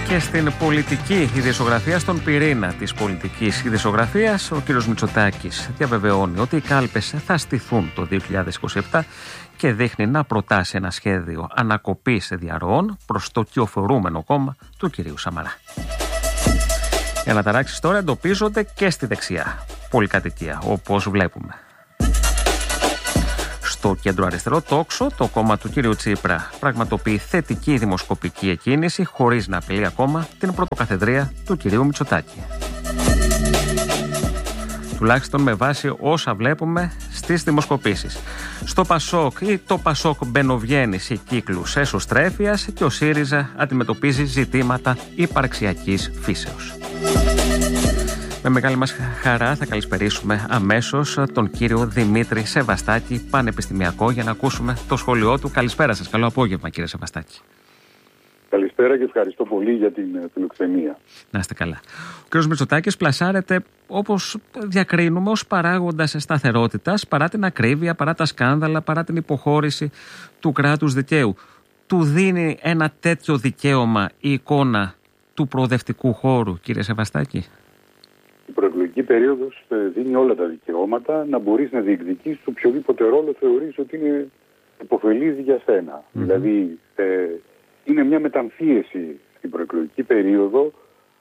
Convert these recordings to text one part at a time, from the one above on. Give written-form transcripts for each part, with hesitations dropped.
Και στην πολιτική ειδησιογραφία, στον πυρήνα της πολιτικής ειδησιογραφίας, ο κύριος Μητσοτάκης διαβεβαιώνει ότι οι κάλπες θα στηθούν το 2027 και δείχνει να προτάσει ένα σχέδιο ανακοπής διαρροών προς το κυοφορούμενο κόμμα του κυρίου Σαμαρά. Οι αναταράξεις τώρα εντοπίζονται και στη δεξιά πολυκατοικία, όπως βλέπουμε. Στο κέντρο αριστερό τόξο, το κόμμα του κύριου Τσίπρα πραγματοποιεί θετική δημοσκοπική εκκίνηση χωρίς να απειλεί ακόμα την πρωτοκαθεδρία του κυρίου Μητσοτάκη. Τουλάχιστον με βάση όσα βλέπουμε στις δημοσκοπήσεις. Στο Πασόκ ή το Πασόκ μπαινοβγαίνει σε κύκλους εσωστρέφειας και ο ΣΥΡΙΖΑ αντιμετωπίζει ζητήματα υπαρξιακής φύσεως. Με μεγάλη μας χαρά θα καλησπερίσουμε αμέσως τον κύριο Δημήτρη Σεβαστάκη, πανεπιστημιακό, για να ακούσουμε το σχόλιο του. Καλησπέρα σας. Καλό απόγευμα, κύριε Σεβαστάκη. Καλησπέρα και ευχαριστώ πολύ για την φιλοξενία. Να είστε καλά. Ο κύριος Μητσοτάκης πλασάρεται, όπως διακρίνουμε, ως παράγοντας σταθερότητας, παρά την ακρίβεια, παρά τα σκάνδαλα, παρά την υποχώρηση του κράτους δικαίου. Του δίνει ένα τέτοιο δικαίωμα η εικόνα του προοδευτικού χώρου, κύριε Σεβαστάκη? Η προεκλογική περίοδος δίνει όλα τα δικαιώματα να μπορείς να διεκδικήσεις οποιοδήποτε ρόλο θεωρείς ότι είναι υποφελής για σένα. Δηλαδή, είναι μια μεταμφίεση στην προεκλογική περίοδο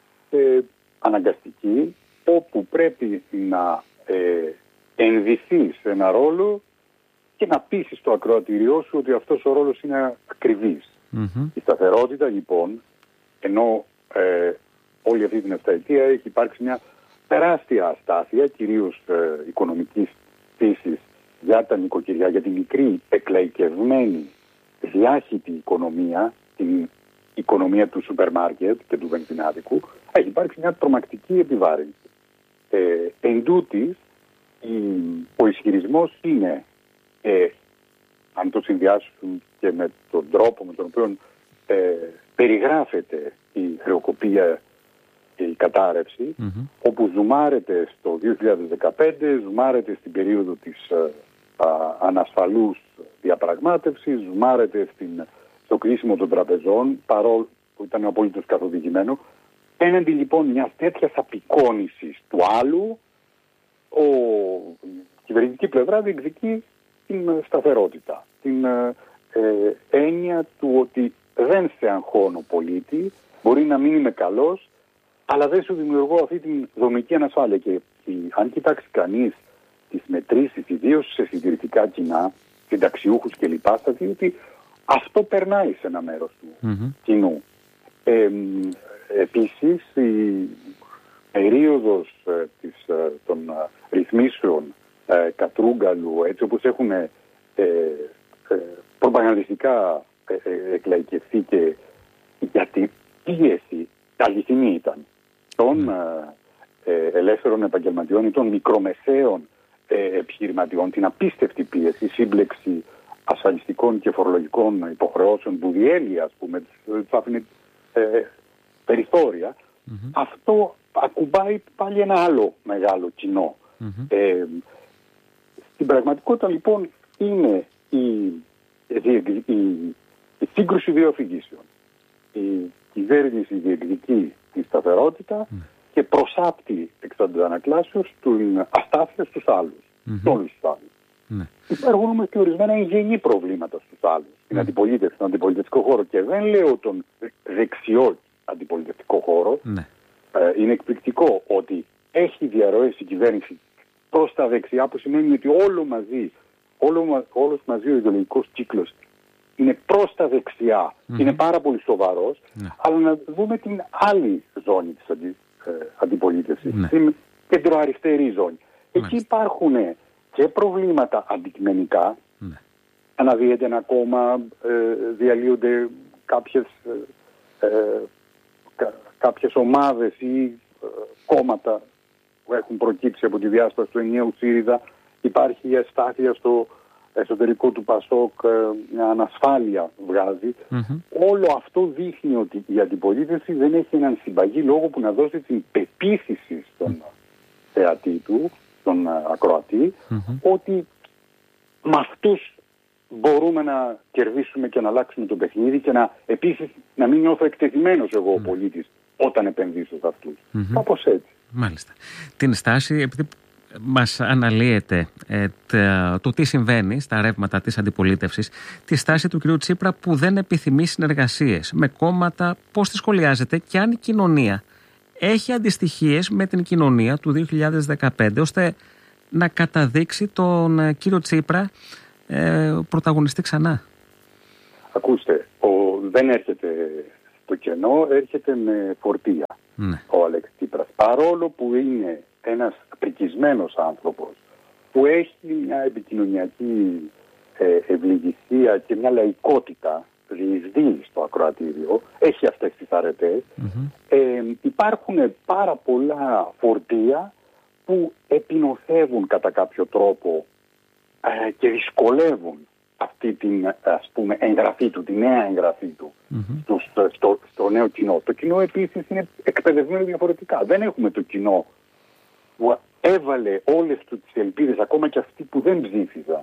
αναγκαστική, όπου πρέπει να ενδυθείς ένα ρόλο και να πείσεις το ακροατήριό σου ότι αυτός ο ρόλος είναι ακριβής. Η σταθερότητα, λοιπόν, ενώ όλη αυτή την επταετία έχει υπάρξει μια τεράστια αστάθεια, κυρίως οικονομικής φύσης, για τα νοικοκυριά, για τη μικρή εκλαϊκευμένη διάχυτη οικονομία, την οικονομία του σούπερ μάρκετ και του βενζινάδικου, έχει υπάρξει μια τρομακτική επιβάρυνση. Εν τούτης, ο ισχυρισμός είναι, αν το συνδυάσουν και με τον τρόπο με τον οποίο περιγράφεται η χρεοκοπία και η κατάρρευση, όπου ζουμάρεται στο 2015, ζουμάρεται στην περίοδο της ανασφαλούς διαπραγμάτευσης, ζουμάρεται στο κλείσιμο των τραπεζών, παρόλο που ήταν απολύτως καθοδηγημένο. Έναντι λοιπόν μιας τέτοιας απεικόνησης του άλλου, η κυβερνητική πλευρά διεκδικεί την σταθερότητα. Την έννοια του ότι δεν σε αγχώνω πολίτη, μπορεί να μην είμαι καλός, αλλά δεν σου δημιουργώ αυτή την δομική ανασφάλεια. Και αν κοιτάξει κανείς τις μετρήσεις, ιδίως σε συντηρητικά κοινά, συνταξιούχους κλπ., θα δει ότι αυτό περνάει σε ένα μέρος του κοινού. Επίσης, η περίοδος των ρυθμίσεων Κατρούγκαλου, έτσι όπως έχουν προπαγανδιστικά εκλαϊκευθεί και για την πίεση, αληθινή ήταν, των ελεύθερων επαγγελματιών ή των μικρομεσαίων επιχειρηματιών, την απίστευτη πίεση, σύμπλεξη ασφαλιστικών και φορολογικών υποχρεώσεων που διέλυε, ας πούμε, τους άφηνε περιθώρια, αυτό ακουμπάει πάλι ένα άλλο μεγάλο κοινό. Στην πραγματικότητα, λοιπόν, είναι η σύγκρουση δύο αφηγήσεων. Η κυβέρνηση διεκδικεί τη σταθερότητα και προσάπτει εξ αντανακλάσεως την αστάθεια στους άλλους, όλους τους άλλους. Υπάρχουν όμως και ορισμένα εγγενή προβλήματα στους άλλους, στην αντιπολίτευση, στον αντιπολιτευτικό χώρο. Και δεν λέω τον δεξιό αντιπολιτευτικό χώρο. Είναι εκπληκτικό ότι έχει διαρροές η κυβέρνηση προς τα δεξιά, που σημαίνει ότι όλος μαζί ο ιδεολογικός κύκλος είναι προς τα δεξιά, είναι πάρα πολύ σοβαρός, αλλά να δούμε την άλλη ζώνη της αντιπολίτευσης, την κεντροαριστερή ζώνη. Εκεί υπάρχουν και προβλήματα αντικειμενικά, αναδύεται ένα κόμμα, διαλύονται κάποιες ομάδες ή κόμματα που έχουν προκύψει από τη διάσπαση του ενιαίου ΣΥΡΙΖΑ, υπάρχει η αστάθεια στο εσωτερικό του Πασόκ, μια ανασφάλεια βγάζει. Όλο αυτό δείχνει ότι η αντιπολίτευση δεν έχει έναν συμπαγή λόγο που να δώσει την πεποίθηση στον θεατή του, στον ακροατή, ότι με αυτούς μπορούμε να κερδίσουμε και να αλλάξουμε το παιχνίδι και επίσης να μην νιώθω εκτεθειμένος εγώ ο πολίτης όταν επενδύσω σε αυτούς. Κάπως έτσι. Μάλιστα. Την στάση, επειδή μας αναλύεται το τι συμβαίνει στα ρεύματα της αντιπολίτευσης, τη στάση του κ. Τσίπρα που δεν επιθυμεί συνεργασίες με κόμματα, πώς τη σχολιάζεται και αν η κοινωνία έχει αντιστοιχίες με την κοινωνία του 2015 ώστε να καταδείξει τον κύριο Τσίπρα πρωταγωνιστή ξανά. Ακούστε, δεν έρχεται στο κενό, έρχεται με φορτία ο Αλέξης Τσίπρας. Παρόλο που είναι ένας πρικισμένος άνθρωπος που έχει μια επικοινωνιακή ευληγησία και μια λαϊκότητα διεισδύει στο ακροατήριο, έχει αυτές τις αρετές, υπάρχουν πάρα πολλά φορτία που επινοθεύουν κατά κάποιο τρόπο και δυσκολεύουν αυτή την, ας πούμε, εγγραφή του, τη νέα εγγραφή του στο νέο κοινό. Το κοινό επίσης είναι εκπαιδευμένο διαφορετικά. Δεν έχουμε το κοινό που έβαλε όλες τις ελπίδες, ακόμα και αυτοί που δεν ψήφιζαν,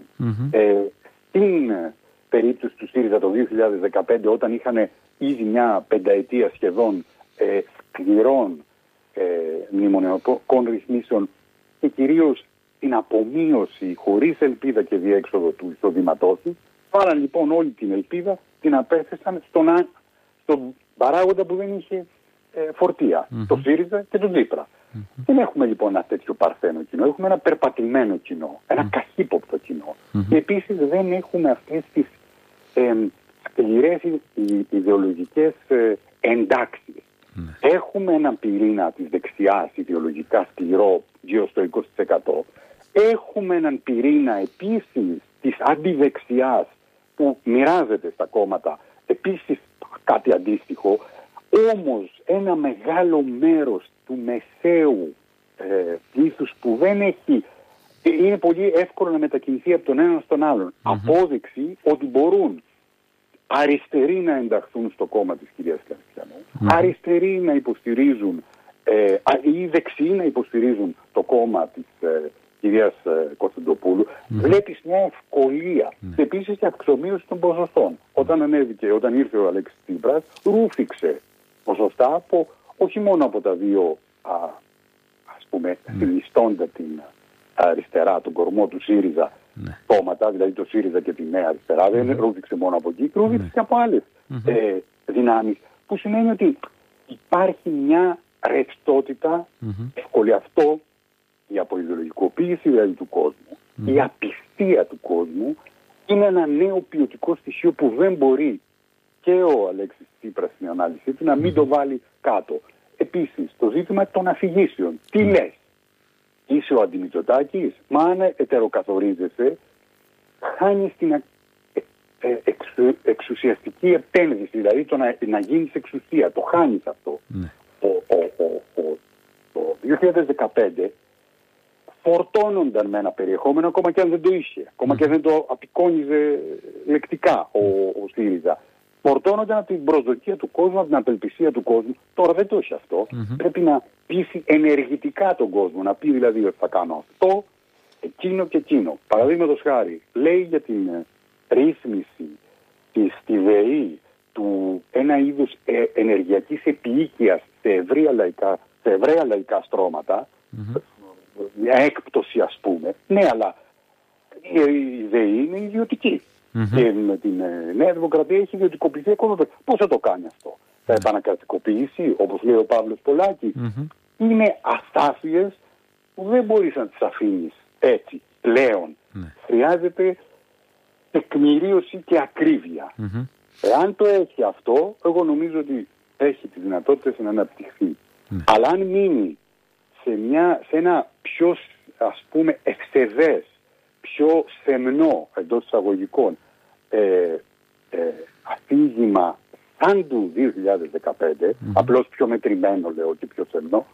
στην περίπτωση του ΣΥΡΙΖΑ το 2015, όταν είχαν ήδη μια πενταετία σχεδόν σκληρών μνημονιακών ρυθμίσεων και κυρίως την απομείωση χωρίς ελπίδα και διέξοδο του εισοδήματός του. Πάραν λοιπόν όλη την ελπίδα, την απέθεσαν στον παράγοντα που δεν είχε φορτία, το ΣΥΡΙΖΑ και τον Τσίπρα. Δεν έχουμε λοιπόν ένα τέτοιο παρθένο κοινό, έχουμε ένα περπατημένο κοινό, ένα καχύποπτο κοινό. Και επίσης δεν έχουμε αυτές τις σκληρές ιδεολογικές εντάξεις. Έχουμε έναν πυρήνα της δεξιάς ιδεολογικά σκληρό γύρω στο 20%. Έχουμε έναν πυρήνα επίσης της αντιδεξιάς που μοιράζεται στα κόμματα επίσης κάτι αντίστοιχο. Όμως ένα μεγάλο μέρος του μεσαίου πλήθους που δεν έχει, είναι πολύ εύκολο να μετακινηθεί από τον έναν στον άλλον. Απόδειξη ότι μπορούν αριστεροί να ενταχθούν στο κόμμα της κυρίας Καριστιανού, αριστεροί να υποστηρίζουν ή δεξιοί να υποστηρίζουν το κόμμα της κυρίας Κωνσταντοπούλου. Βλέπεις μια ευκολία και επίσης και αυξομοίωση των ποσοστών. Όταν ήρθε ο Αλέξης Τσίπρας, ρούφηξε ποσοστά από, όχι μόνο από τα δύο ας πούμε συνιστώντα την αριστερά, τον κορμό του ΣΥΡΙΖΑ κόμματα, δηλαδή το ΣΥΡΙΖΑ και τη Νέα Αριστερά, δεν ρούφηξε μόνο από εκεί, ρούφηξε και από άλλες δυνάμεις, που σημαίνει ότι υπάρχει μια ρευστότητα, εύκολη αυτό, η αποειδεολογικοποίηση δηλαδή του κόσμου, η απιστία του κόσμου, είναι ένα νέο ποιοτικό στοιχείο που δεν μπορεί και ο Αλέξης Τσίπρας στην ανάλυση του να μην το βάλει κάτω. Επίσης, το ζήτημα των αφηγήσεων. Τι λες, είσαι ο Αντιμητσοτάκης, μα αν ετεροκαθορίζεσαι, χάνεις την εξουσιαστική επένδυση, δηλαδή το να γίνεις εξουσία, το χάνεις αυτό. Το 2015 φορτώνονταν με ένα περιεχόμενο ακόμα και αν δεν το είχε, ακόμα και αν δεν το απεικόνιζε λεκτικά ο ΣΥΡΙΖΑ. Φορτώνονταν από την προσδοκία του κόσμου, από την απελπισία του κόσμου. Τώρα δεν το έχει αυτό. Πρέπει να πείσει ενεργητικά τον κόσμο, να πει δηλαδή ότι θα κάνω αυτό, εκείνο και εκείνο. Παραδείγματος χάρη, λέει για την ρύθμιση στη ΔΕΗ του ένα είδους ενεργειακής επιοίκειας σε ευραία λαϊκά στρώματα, μια έκπτωση ας πούμε. Ναι, αλλά η ΔΕΗ είναι ιδιωτική. Και με την Νέα Δημοκρατία έχει ιδιωτικοποιηθεί ακόμα. Πώς θα το κάνει αυτό? Θα επανακρατικοποιήσει, όπως λέει ο Παύλος Πολάκη? Είναι αστάθειες που δεν μπορείς να τις αφήνεις έτσι πλέον. Χρειάζεται τεκμηρίωση και ακρίβεια. Εάν το έχει αυτό, εγώ νομίζω ότι έχει τις δυνατότητες να αναπτυχθεί. Αλλά αν μείνει σε ένα πιο ας πούμε ευσεβές, πιο σεμνό εντός εισαγωγικών αφήγημα σαν του 2015, απλώς πιο μετρημένο λέω και πιο σεμνό,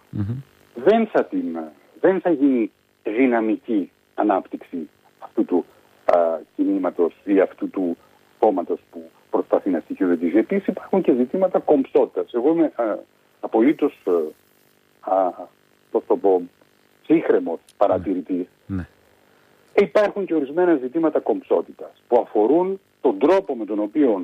δεν θα γίνει δυναμική ανάπτυξη αυτού του κινήματος ή αυτού του κόμματος που προσπαθεί να στοιχειοδοτήσει. Επίσης υπάρχουν και ζητήματα κομψότητας. Εγώ είμαι απολύτως πώς το πω, σύγχρεμος παρατηρητής. Υπάρχουν και ορισμένα ζητήματα κομψότητας που αφορούν τον τρόπο με τον οποίο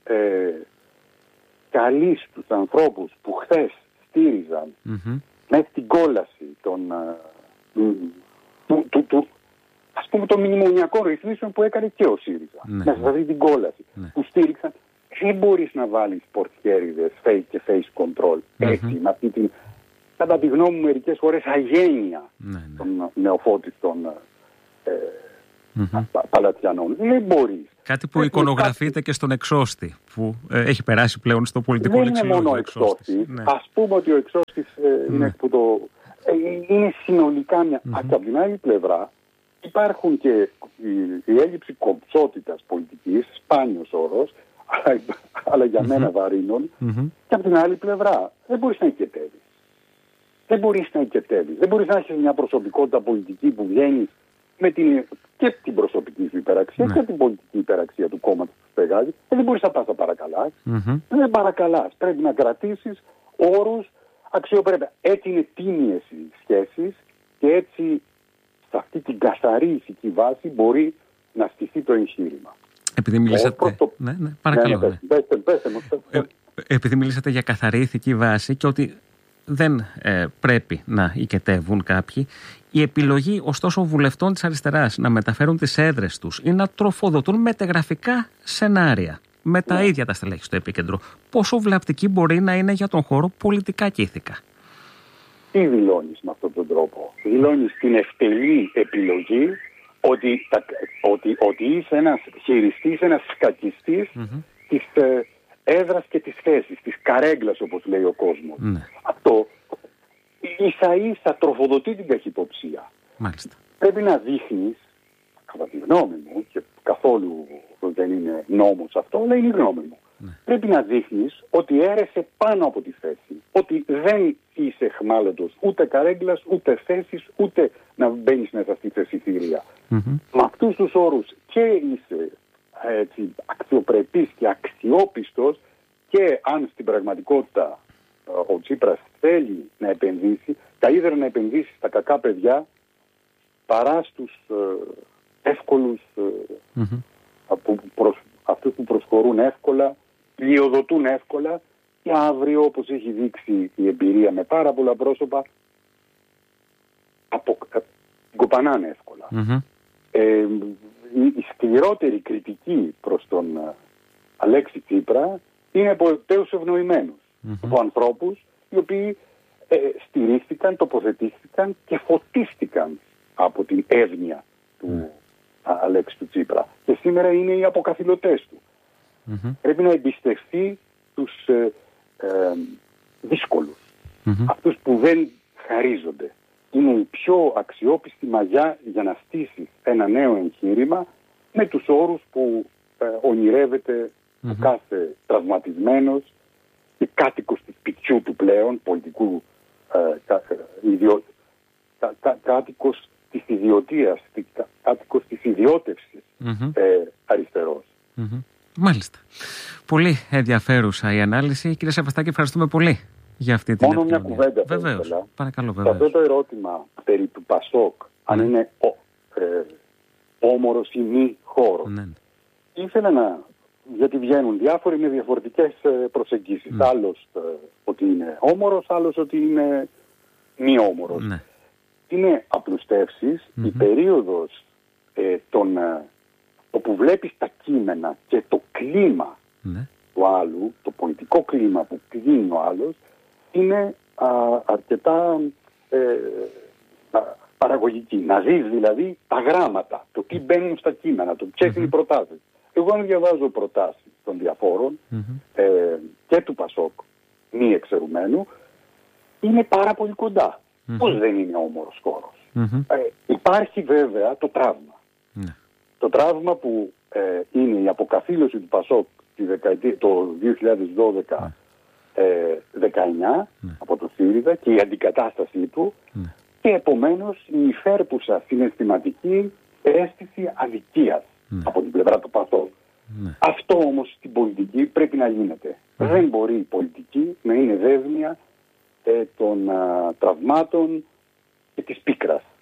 καλείς τους ανθρώπους που χθες στήριζαν με την κόλαση ας πούμε των μνημονιακών ρυθμίσεων που έκανε και ο ΣΥΡΙΖΑ. Μέσα σε αυτή την κόλαση που στήριξαν. Δεν μπορείς να βάλεις πορτιέριδες, fake και face control έτσι, με αυτή την, κατά τη γνώμη μου, μερικές φορές αγένεια των νεοφώτιστων παλατιανών. Δεν μπορείς. Κάτι που εικονογραφείται και στον εξώστη, που έχει περάσει πλέον στο πολιτικό λεξιλόγιο. Δεν είναι μόνο ο εξώστης. Ας πούμε ότι ο εξώστης είναι συνολικά μια... Από την άλλη πλευρά υπάρχουν και η έλλειψη κομψότητας πολιτικής, σπάνιος όρος, αλλά για μένα βαρύνων, και από την άλλη πλευρά δεν μπορείς να οικετεύεις. Δεν μπορείς να έχεις μια προσωπικότητα πολιτική που βγαίνει με και την προσωπική σου υπεραξία και την πολιτική υπεραξία του κόμματος που στεγάζει. Δεν μπορείς να πας να παρακαλάς. Δεν παρακαλάς. Πρέπει να κρατήσεις όρους, αξιοπρέπεια. Έτσι είναι τίμιες οι σχέσεις και έτσι σε αυτή την καθαρή ηθική βάση μπορεί να στηθεί το εγχείρημα. Επειδή μιλήσατε... παρακαλώ. Επειδή μιλήσατε για καθαρή ηθική βάση και ότι δεν πρέπει να οικετεύουν κάποιοι, η επιλογή ωστόσο βουλευτών της αριστεράς να μεταφέρουν τις έδρες τους ή να τροφοδοτούν μετεγραφικά σενάρια με τα ίδια τα στελέχη στο επίκεντρο, πόσο βλαπτική μπορεί να είναι για τον χώρο πολιτικά και ηθικά? Τι δηλώνεις με αυτόν τον τρόπο? Δηλώνεις την ευτελή επιλογή ότι είσαι ένας χειριστής, ένας σκακιστής της έδρας και της θέσης, της καρέγκλας όπως λέει ο κόσμος. Αυτό ίσα-ίσα τροφοδοτεί την καχυποψία. Μάλιστα. Πρέπει να δείχνεις, κατά τη γνώμη μου, και καθόλου δεν είναι νόμος αυτό, αλλά είναι η γνώμη μου. Πρέπει να δείχνεις ότι έρεσε πάνω από τη θέση. Ότι δεν είσαι εχμάλωτος ούτε καρέγκλας, ούτε θέσης, ούτε να μπαίνεις μέσα στη θεσιτήρια. Με αυτούς τους όρους και είσαι αξιοπρεπής και αξιόπιστος, και αν στην πραγματικότητα ο Τσίπρας θέλει να επενδύσει, καλύτερα να επενδύσει στα κακά παιδιά παρά στους εύκολους, αυτούς που προσχωρούν εύκολα, πλειοδοτούν εύκολα και αύριο, όπως έχει δείξει η εμπειρία με πάρα πολλά πρόσωπα, κοπανάνε εύκολα. Η σκληρότερη κριτική προς τον Αλέξη Τσίπρα είναι από τέους ευνοημένους, από ανθρώπους οι οποίοι στηρίχθηκαν, τοποθετήθηκαν και φωτίστηκαν από την εύνοια του Αλέξη του Τσίπρα. Και σήμερα είναι οι αποκαθιλωτές του. Πρέπει να εμπιστευτεί τους δύσκολους, αυτούς που δεν χαρίζονται. Είναι η πιο αξιόπιστη μαγιά για να στήσεις ένα νέο εγχείρημα με τους όρους που ονειρεύεται ο κάθε τραυματισμένος και κάτοικος του σπιτιού του πλέον, πολιτικού κάτοικος της ιδιωτίας, κάτοικος της ιδιώτευσης αριστερός. Μάλιστα. Πολύ ενδιαφέρουσα η ανάλυση. Κύριε Σεβαστάκη, ευχαριστούμε πολύ για αυτή την επικοινωνία. Μόνο μια κουβέντα. Βεβαίως. Παρακαλώ, βεβαίως. Αυτό το ερώτημα περί του Πασόκ, αν είναι όμορος ή μη χώρος, ήθελα να... γιατί βγαίνουν διάφοροι με διαφορετικές προσεγγίσεις. Άλλος ότι είναι όμορος, άλλος ότι είναι μη όμορος. Είναι απλουστεύσεις. Η περίοδος όπου βλέπεις τα κείμενα και το κλίμα του άλλου, το πολιτικό κλίμα που κλείνει ο άλλος, είναι αρκετά παραγωγική. Να δεις δηλαδή τα γράμματα, το τι μπαίνουν στα κείμενα, το ποιες είναι οι προτάσεις. Εγώ αν διαβάζω προτάσεις των διαφόρων και του Πασόκ μη εξαιρουμένου, είναι πάρα πολύ κοντά. Πώς δεν είναι όμορος χώρος? Υπάρχει βέβαια το τραύμα. Το τραύμα που είναι η αποκαθήλωση του Πασόκ το 2012-19 από το ΣΥΡΙΖΑ και η αντικατάστασή του και επομένως η υφέρπουσα συναισθηματική αίσθηση αδικίας από την πλευρά του Πασόκ. Αυτό όμως στην πολιτική πρέπει να γίνεται. Δεν μπορεί η πολιτική να είναι δέσμια των τραυμάτων και της πίκρας.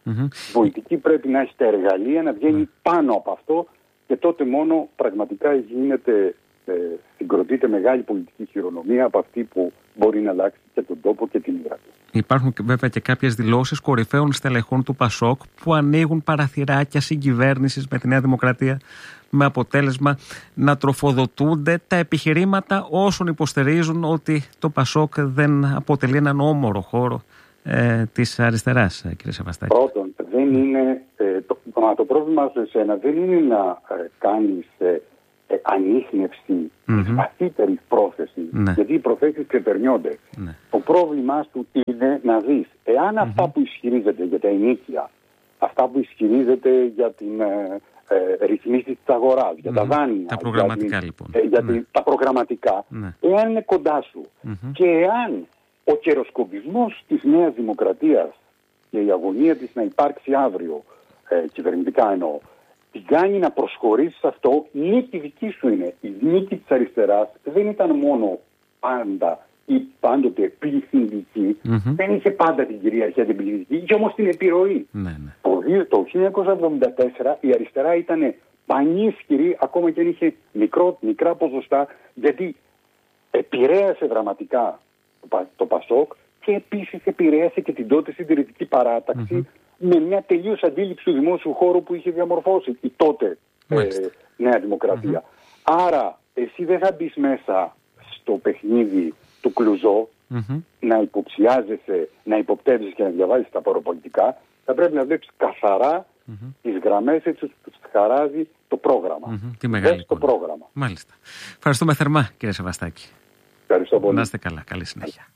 Η πολιτική πρέπει να έχει τα εργαλεία, να βγαίνει πάνω από αυτό και τότε μόνο πραγματικά γίνεται, συγκροτείται μεγάλη πολιτική χειρονομία από αυτή που μπορεί να αλλάξει και τον τόπο και την ίδρα. Υπάρχουν βέβαια και κάποιες δηλώσεις κορυφαίων στελεχών του ΠΑΣΟΚ που ανοίγουν παραθυράκια συγκυβέρνησης με τη Νέα Δημοκρατία, με αποτέλεσμα να τροφοδοτούνται τα επιχειρήματα όσων υποστηρίζουν ότι το ΠΑΣΟΚ δεν αποτελεί έναν όμορο χώρο της αριστεράς, κύριε Σεβαστάκη. Πρώτον, δεν είναι, το πρόβλημα σε εσένα δεν είναι να κάνεις ανίχνευση βαθύτερη πρόθεση, γιατί οι προθέσεις ξεπερνιόνται. Το πρόβλημά του είναι να δεις εάν αυτά που ισχυρίζεται για τα ενίκια, αυτά που ισχυρίζεται για την ρυθμίσεις της αγοράς, για τα δάνεια, τα προγραμματικά λοιπόν, τα προγραμματικά, εάν είναι κοντά σου και εάν ο καιροσκοπισμός της Νέας Δημοκρατίας και η αγωνία της να υπάρξει αύριο, κυβερνητικά εννοώ, την κάνει να προσχωρήσει σε αυτό, νίκη δική σου είναι. Η νίκη της αριστεράς δεν ήταν μόνο πάντα ή πάντοτε πληθυντική, δεν είχε πάντα την κυριαρχία την πληθυντική, είχε όμως την επιρροή. Το 1974 η αριστερά ήταν πανίσχυρη, ακόμα και αν είχε μικρά ποσοστά, γιατί επηρέασε δραματικά το ΠΑΣΟΚ και επίσης επηρέασε και την τότε συντηρητική παράταξη με μια τελείως αντίληψη του δημόσιου χώρου που είχε διαμορφώσει η τότε Νέα Δημοκρατία. Άρα εσύ δεν θα μπεις μέσα στο παιχνίδι του Κλουζό να υποψιάζεσαι, να υποπτεύσεις και να διαβάζεις τα παροπολιτικά. Θα πρέπει να βλέπεις καθαρά τις γραμμές έτσι που τους χαράζει το πρόγραμμα. Τη μεγάλη το πρόγραμμα. Μάλιστα. Ευχαριστούμε θερμά, κύριε Σεβαστάκη. Ευχαριστώ πολύ. Να είστε καλά. Καλή συνέχεια.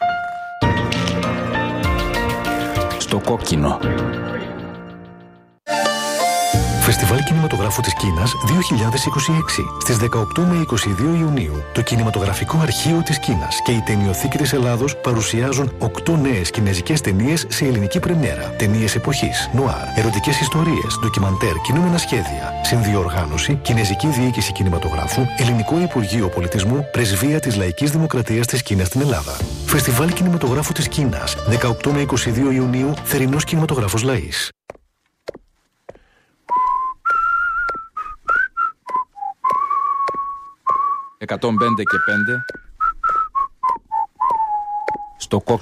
Στο κόκκινο. Φεστιβάλ Κινηματογράφου της Κίνας 2026. Στις 18 με 22 Ιουνίου, το Κινηματογραφικό Αρχείο της Κίνας και η Ταινιοθήκη της Ελλάδος παρουσιάζουν 8 νέες κινεζικές ταινίες σε ελληνική πρεμιέρα. Ταινίες εποχής, νουάρ, ερωτικές ιστορίες, ντοκιμαντέρ, κινούμενα σχέδια. Συνδιοργάνωση, Κινεζική Διοίκηση Κινηματογράφου, Ελληνικό Υπουργείο Πολιτισμού, Πρεσβεία της Λαϊκής Δημοκρατίας της Κίνας στην Ελλάδα. Φεστιβάλ Κινηματογράφου της Κίνας 18 με 22 Ιουνίου, Θερινός Κινηματογράφος Λαΐς. 105 και 5 στο κόκκινο.